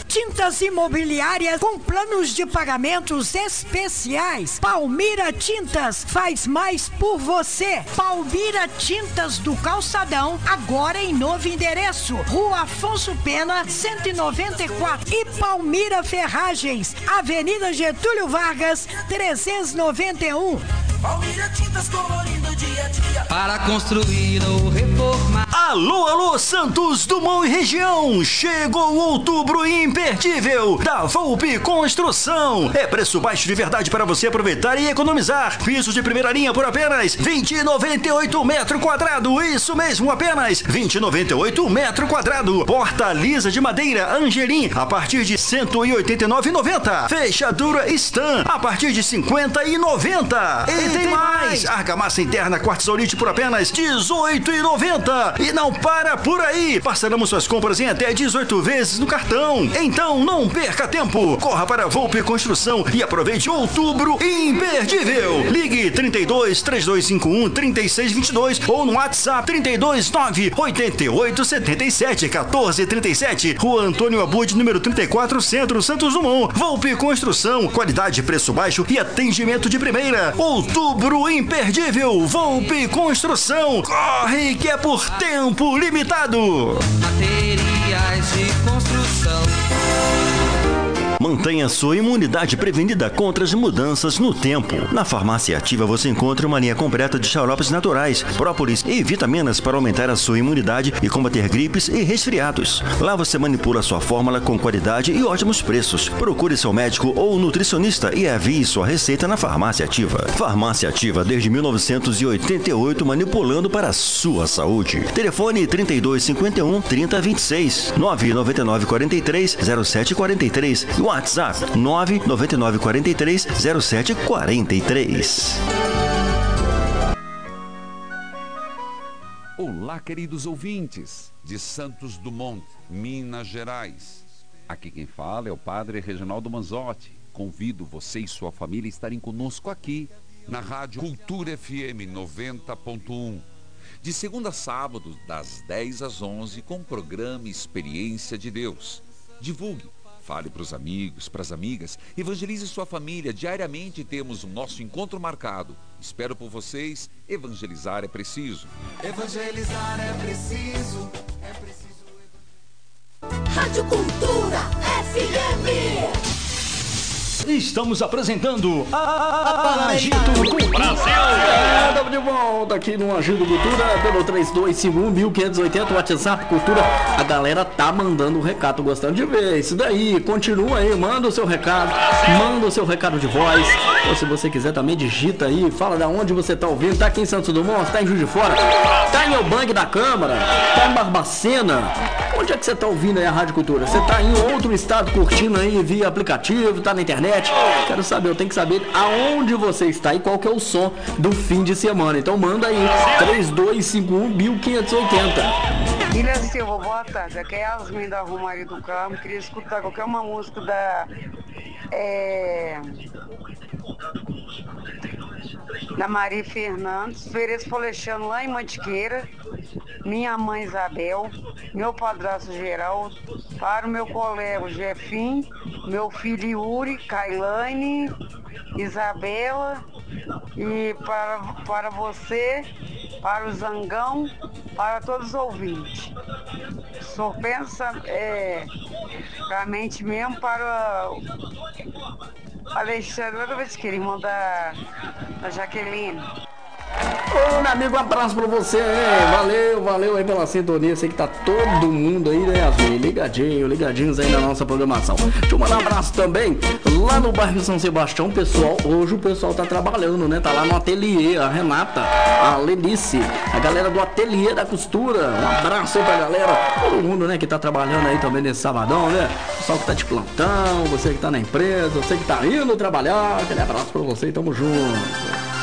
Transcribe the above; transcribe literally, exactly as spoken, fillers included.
Tintas imobiliárias com planos de pagamentos especiais. Palmira Tintas faz mais por você. Palmira Tintas do Calçadão, agora em novo endereço. Rua Afonso Pena, cento e noventa e quatro. E Palmira Ferragens, Avenida Getúlio Vargas, trezentos e noventa e um. Palmira Tintas colorindo dia a dia. Para construir ou reformar. Alô, alô, Santos Dumont e região. Chegou outubro imperdível da Volpe Construção. É preço baixo de verdade para você aproveitar e economizar. Pisos de primeira linha por apenas vinte e noventa e oito metro quadrado. Isso mesmo, apenas vinte e noventa e oito metro quadrado. Porta lisa de madeira Angelim a partir de cento e oitenta e nove e noventa. Fechadura Stan a partir de cinquenta e noventa. E tem mais! Argamassa interna quartzolite por apenas dezoito e noventa. E não para por aí! Parcelamos suas compras em até dezoito vezes no cartão. Então não perca tempo! Corra para a Volpe Construção e aproveite outubro imperdível! Ligue trinta e dois, três dois cinco um, trinta e seis vinte e dois ou no WhatsApp trinta e dois, nove oito oito, sete sete, um quatro três sete. Rua Antônio Abud, número trinta e quatro, Centro, Santos Dumont. Volpe Construção, qualidade, preço baixo e atendimento de primeira. Outubro imperdível, Volpe Construção. Corre que é por tempo limitado. Materiais de construção. Mantenha sua imunidade prevenida contra as mudanças no tempo. Na Farmácia Ativa você encontra uma linha completa de xaropes naturais, própolis e vitaminas para aumentar a sua imunidade e combater gripes e resfriados. Lá você manipula sua fórmula com qualidade e ótimos preços. Procure seu médico ou nutricionista e avie sua receita na Farmácia Ativa. Farmácia Ativa desde mil novecentos e oitenta e oito, manipulando para a sua saúde. Telefone trinta e dois, cinquenta e um, trinta, vinte e seis, nove nove nove, quarenta e três, zero sete quarenta e três. WhatsApp nove nove nove, quarenta e três, zero sete quarenta e três. Olá, queridos ouvintes de Santos Dumont, Minas Gerais. Aqui quem fala é o Padre Reginaldo Manzotti. Convido você e sua família a estarem conosco aqui na Rádio Cultura F M noventa ponto um. De segunda a sábado, das dez às onze, com o programa Experiência de Deus. Divulgue. Fale para os amigos, para as amigas, evangelize sua família. Diariamente temos o nosso encontro marcado. Espero por vocês. Evangelizar é preciso. Evangelizar é preciso. É preciso. Rádio Cultura F M. Estamos apresentando a Agito Cultura Brasil. Estamos de volta aqui no Agito Cultura pelo três dois cinco um, mil quinhentos e oitenta, WhatsApp Cultura. A galera tá mandando o recado, gostando de ver isso daí. Continua aí, manda o seu recado, manda o seu recado de voz. Ou se você quiser também, digita aí, fala da onde você tá ouvindo. Tá aqui em Santos Dumont, tá em Juiz de Fora, tá em Eubangue da Câmara, tá em Barbacena. Onde é que você tá ouvindo aí a Rádio Cultura? Você tá em outro estado curtindo aí via aplicativo, tá na internet? Quero saber, eu tenho que saber aonde você está e qual que é o som do fim de semana. Então manda aí, três dois cinco um, mil quinhentos e oitenta. Ilha Silva, boa tarde. Aqui é Yasmin da Romaria do Carmo. Queria escutar qualquer uma música da... É... da Maria Fernandes, Ferenço Polechano lá em Mantiqueira, minha mãe Isabel, meu padrasto Geraldo, para o meu colega Jefim, meu filho Yuri, Kailane, Isabela, e para, para você, para o Zangão, para todos os ouvintes. Só pensa é, realmente mesmo para o Alexandre, toda vez que ele manda a Jaqueline. Ô, meu amigo, um abraço pra você, hein? Valeu, valeu aí pela sintonia. Sei que tá todo mundo aí, né, Yasmin? Ligadinho, ligadinhos aí na nossa programação. Deixa eu mandar um abraço também lá no bairro São Sebastião, pessoal. Hoje o pessoal tá trabalhando, né? Tá lá no ateliê, a Renata, a Lenice, a galera do ateliê da costura. Um abraço aí pra galera, todo mundo, né, que tá trabalhando aí também nesse sabadão, né? Pessoal que tá de plantão, você que tá na empresa, você que tá indo trabalhar. Aquele abraço pra você e tamo junto.